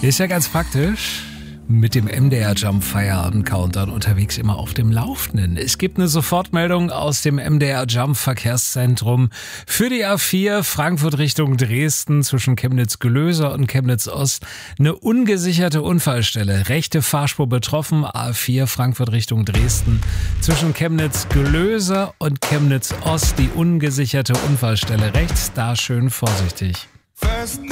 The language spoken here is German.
Ist ja ganz praktisch. Mit dem MDR Jump Feierabend Countdown unterwegs immer auf dem Laufenden. Es gibt eine Sofortmeldung aus dem MDR Jump Verkehrszentrum für die A4 Frankfurt Richtung Dresden zwischen Chemnitz-Gelöser und Chemnitz-Ost. Eine ungesicherte Unfallstelle. Rechte Fahrspur betroffen. A4 Frankfurt Richtung Dresden zwischen Chemnitz-Gelöser und Chemnitz-Ost. Die ungesicherte Unfallstelle rechts. Da schön vorsichtig. First